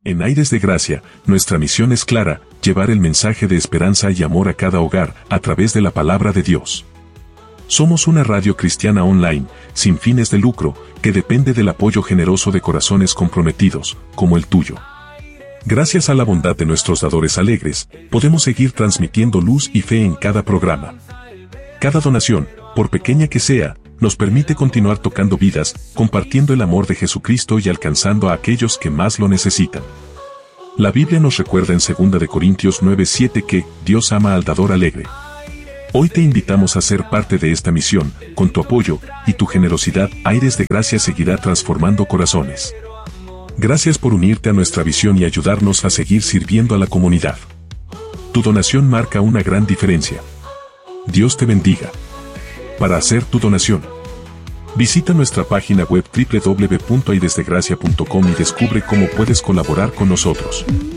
En Aires de Gracia, nuestra misión es clara, llevar el mensaje de esperanza y amor a cada hogar, a través de la palabra de Dios. Somos una radio cristiana online, sin fines de lucro, que depende del apoyo generoso de corazones comprometidos, como el tuyo. Gracias a la bondad de nuestros dadores alegres, podemos seguir transmitiendo luz y fe en cada programa. Cada donación, por pequeña que sea, nos permite continuar tocando vidas, compartiendo el amor de Jesucristo y alcanzando a aquellos que más lo necesitan. La Biblia nos recuerda en 2 de Corintios 9:7 que Dios ama al dador alegre. Hoy te invitamos a ser parte de esta misión. Con tu apoyo y tu generosidad, Aires de Gracia seguirá transformando corazones. Gracias por unirte a nuestra visión y ayudarnos a seguir sirviendo a la comunidad. Tu donación marca una gran diferencia. Dios te bendiga. Para hacer tu donación, visita nuestra página web www.airesdegracia.com y descubre cómo puedes colaborar con nosotros.